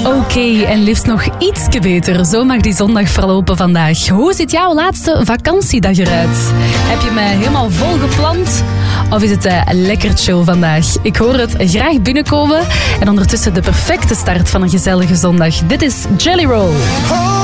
Oké, en liefst nog ietsje beter. Zo mag die zondag verlopen vandaag. Hoe ziet jouw laatste vakantiedag eruit? Heb je me helemaal vol gepland? Of is het lekker chill vandaag? Ik hoor het graag binnenkomen. En ondertussen de perfecte start van een gezellige zondag. Dit is Jelly Roll.